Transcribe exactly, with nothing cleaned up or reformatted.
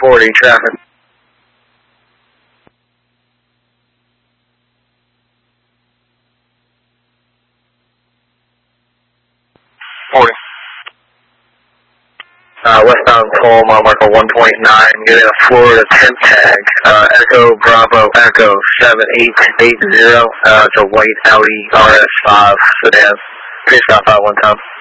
forty traffic. forty. Uh, westbound toll, mile marker one point nine, getting a Florida temp tag, uh, Echo Bravo Echo seven eight eight zero, uh, it's a white Audi R S five sedan. Please stop out one time.